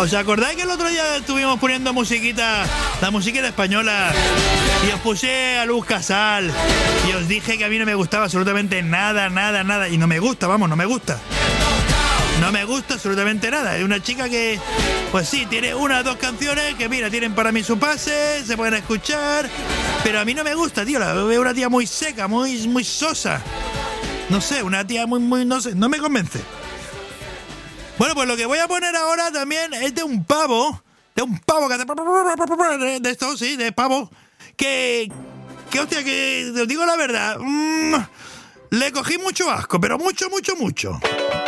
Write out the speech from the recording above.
¿Os acordáis que el otro día estuvimos poniendo musiquita, la musiquita española, y os puse a Luz Casal, y os dije que a mí no me gustaba absolutamente nada, y no me gusta, vamos, no me gusta. No me gusta absolutamente nada. Es una chica que, pues sí, tiene una o dos canciones que, mira, tienen para mí su pase, se pueden escuchar, pero a mí no me gusta, tío. La veo una tía muy seca, muy sosa. No sé, una tía muy, no sé, no me convence. Bueno, pues lo que voy a poner ahora también es de un pavo que hace... De esto, sí, de pavo. Que hostia, que os digo la verdad, le cogí mucho asco, pero mucho.